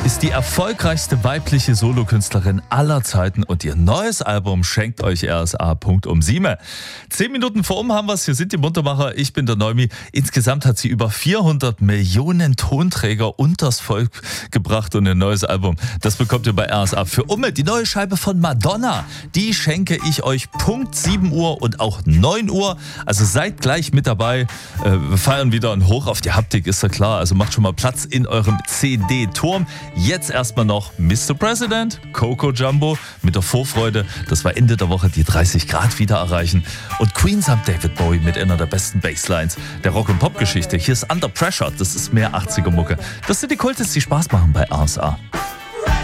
ist die erfolgreichste weibliche Solokünstlerin aller Zeiten und ihr neues Album schenkt euch RSA Punkt um 7. 10 Minuten vor haben wir es. Hier sind die Muntermacher. Ich bin der Neumi. Insgesamt hat sie über 400 Millionen Tonträger unters Volk gebracht und ein neues Album. Das bekommt ihr bei RSA. Für Umme, die neue Scheibe von Madonna, die schenke ich euch Punkt 7 Uhr und auch 9 Uhr. Also seid gleich mit dabei. Wir feiern wieder ein Hoch auf die Haptik, ist ja klar. Also macht schon mal Platz in eurem CD-Turm. Jetzt erstmal noch Mr. President, Coco Jumbo mit der Vorfreude, dass wir Ende der Woche die 30 Grad wieder erreichen. Und Queen samt David Bowie mit einer der besten Basslines der Rock- und Pop-Geschichte. Hier ist Under Pressure, das ist mehr 80er-Mucke. Das sind die Kultis, die Spaß machen bei RSA.